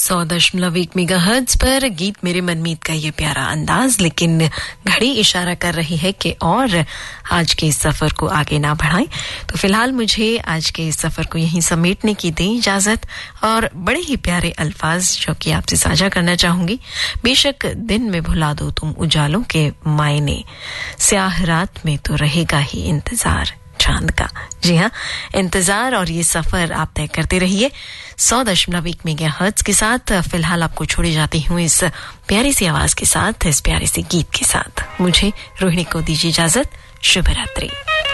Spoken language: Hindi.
100.1 मेगाहर्ट्ज पर गीत मेरे मनमीत का ये प्यारा अंदाज, लेकिन घड़ी इशारा कर रही है कि और आज के इस सफर को आगे ना बढ़ाएं। तो फिलहाल मुझे आज के इस सफर को यहीं समेटने की दें इजाजत, और बड़े ही प्यारे अल्फाज जो कि आपसे साझा करना चाहूंगी। बेशक दिन में भुला दो तुम उजालों के मायने, स्याह रात में तो रहेगा ही इंतजार चांद का। जी हाँ, इंतजार और ये सफर आप तय करते रहिए 100.1 मेगाहर्ट्ज के साथ। फिलहाल आपको छोड़ी जाती हूँ इस प्यारी सी आवाज के साथ, इस प्यारे से गीत के साथ। मुझे रोहिणी को दीजिए इजाजत। शुभ रात्रि।